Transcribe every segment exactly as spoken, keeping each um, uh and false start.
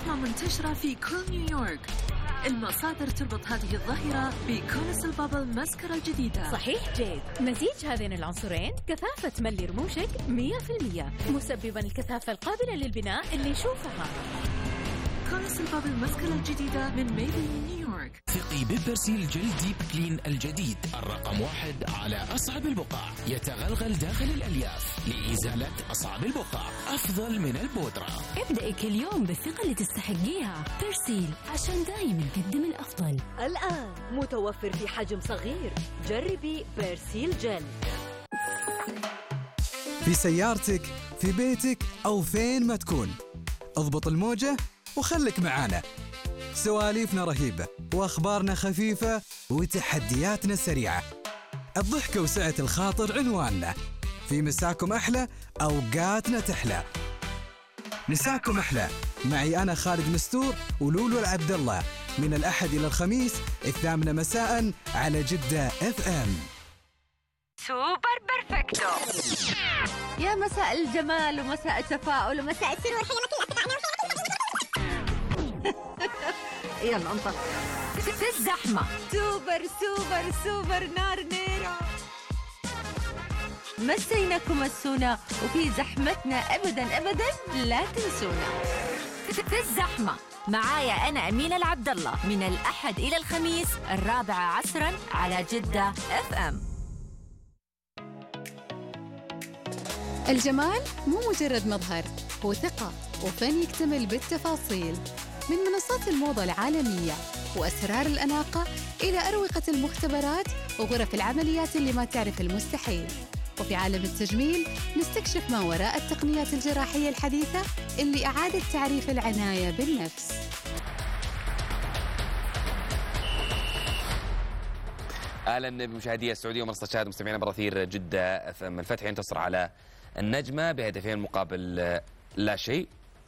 زحمة منتشرة في كل نيويورك. المصادر تربط هذه الظاهرة بكونسل بابل ماسكارا الجديدة. صحيح جيد، مزيج هذين العنصرين كثافة تملي رموشك مية في المية، مسببا الكثافة القابلة للبناء اللي نشوفها. كونسل بابل ماسكارا الجديدة من ميبلين نيويورك. ثقي ببرسيل جل ديب كلين الجديد، الرقم واحد على أصعب البقع، يتغلغل داخل الألياف لإزالة أصعب البقع، أفضل من البودرة. ابدأي كل يوم بالثقة اللي تستحقيها. برسيل، عشان دايم نقدم الأفضل. الآن متوفر في حجم صغير، جربي برسيل جل. في سيارتك، في بيتك، أو فين ما تكون، اضبط الموجة وخلك معانا. سواليفنا رهيبة وأخبارنا خفيفة وتحدياتنا سريعة. الضحكة وسعة الخاطر عنواننا. في مساكم أحلى، أوقاتنا تحلى. مساكم أحلى معي أنا خالد مستور ولولو العبد الله، من الأحد إلى الخميس الثامنة مساء على جدة اف ام. سوبر بيرفكتو. يا مساء الجمال ومساء التفاؤل ومساء السرور والحياة. يلا انطلق. في الزحمة سوبر سوبر سوبر نار نيرة. مسيناكم السونا، وفي زحمتنا أبدا أبدا لا تنسونا. في الزحمة معايا أنا أمينة العبد الله، من الأحد إلى الخميس الرابعة عصرا على جدة اف ام. الجمال مو مجرد مظهر، هو ثقة وفن يكتمل بالتفاصيل. من منصات الموضة العالمية وأسرار الأناقة إلى أروقة المختبرات وغرف العمليات اللي ما تعرف المستحيل. وفي عالم التجميل نستكشف ما وراء التقنيات الجراحية الحديثة اللي أعادت تعريف العناية بالنفس. اهلا بمشاهدي السعوديه ومنصه شاهد مستمعينا براثير جده اف ام. الفتح ينتصر على النجمه بهدفين مقابل لا شيء.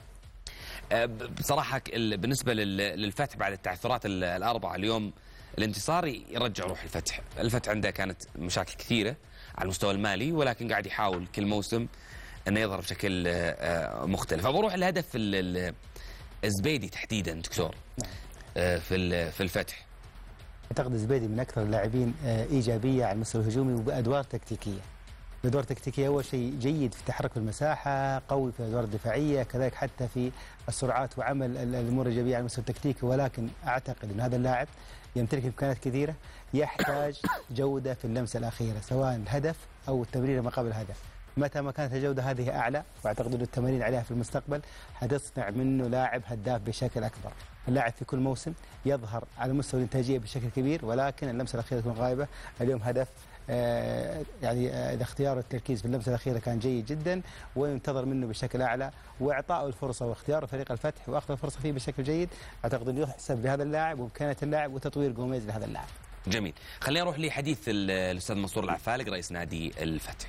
بصراحه بالنسبه للفتح بعد التعثرات الاربعه اليوم، الانتصار يرجع روح الفتح. الفتح عنده كانت مشاكل كثيره على المستوى المالي، ولكن قاعد يحاول كل موسم انه يظهر بشكل مختلف. فبروح الهدف الزبيدي تحديدا دكتور في في الفتح. اعتقد الزبيدي من اكثر اللاعبين ايجابيه على المستوى الهجومي وبادوار تكتيكيه. بادوار تكتيكيه اول شيء جيد في التحرك في المساحه، قوي في الادوار الدفاعيه، كذلك حتى في السرعات وعمل الامور الايجابيه على المستوى التكتيكي. ولكن اعتقد ان هذا اللاعب يمتلك امكانيات كثيره، يحتاج جوده في اللمسه الاخيره سواء الهدف او التمرير ما قبل الهدف. متى ما كانت الجوده هذه اعلى، واعتقد ان التمارين عليها في المستقبل حتصنع منه لاعب هداف بشكل اكبر. اللاعب في كل موسم يظهر على مستوى الانتاجيه بشكل كبير، ولكن اللمسه الاخيره تكون غائبه. اليوم هدف آه يعني آه اختيار التركيز في اللمسه الاخيره كان جيد جدا، وينتظر منه بشكل اعلى، واعطائه الفرصه واختيار فريق الفتح واخذ الفرصه فيه بشكل جيد. اعتقد انه يحسب لهذا اللاعب وامكانيات اللاعب وتطوير جوميز لهذا اللاعب. جميل. خلينا نروح لحديث الاستاذ منصور العفالق رئيس نادي الفتح.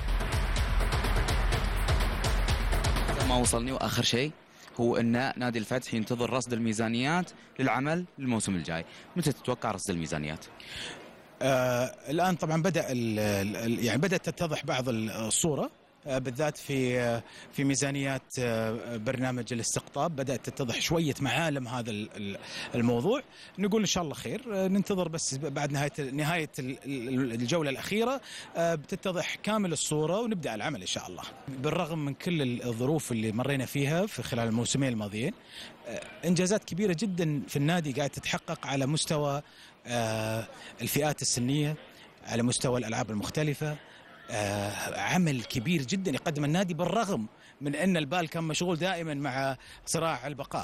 ما وصلني واخر شيء هو ان نادي الفتح ينتظر رصد الميزانيات للعمل للموسم الجاي. متى تتوقع رصد الميزانيات؟ آه الان طبعا بدا يعني بدات تتضح بعض الصوره، بالذات في في ميزانيات برنامج الاستقطاب بدأت تتضح شوية معالم هذا الموضوع. نقول إن شاء الله خير، ننتظر بس بعد نهاية نهاية الجولة الأخيرة بتتضح كامل الصورة ونبدأ العمل إن شاء الله. بالرغم من كل الظروف اللي مرينا فيها في خلال الموسمين الماضيين، إنجازات كبيرة جدا في النادي قاعدة تتحقق على مستوى الفئات السنية، على مستوى الألعاب المختلفة. آه عمل كبير جدا يقدم النادي بالرغم من أن البال كان مشغول دائما مع صراع البقاء.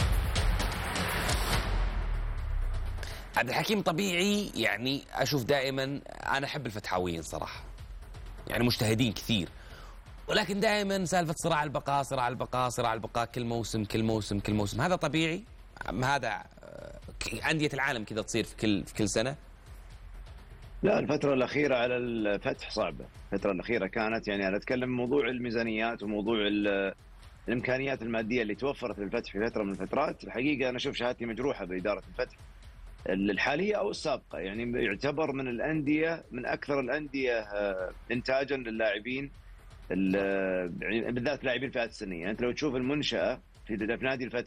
عبد الحكيم طبيعي يعني أشوف دائما، أنا أحب الفتحاويين صراحة، يعني مجتهدين كثير، ولكن دائما سالفة صراع البقاء صراع البقاء صراع البقاء كل موسم كل موسم كل موسم. هذا طبيعي؟ هذا أندية العالم كذا تصير في كل في كل سنة؟ لا، الفترة الأخيرة على الفتح صعبة. الفترة الأخيرة كانت يعني أنا أتكلم موضوع الميزانيات وموضوع الإمكانيات المادية اللي توفرت للفتح في فترة من الفترات. الحقيقة أنا أشوف شهادتي مجروحة بإدارة الفتح الحالية أو السابقة، يعني يعتبر من الأندية من أكثر الأندية إنتاجا للاعبين بالذات لاعبين الفئات السنية. أنت لو تشوف المنشأة في نادي الفتح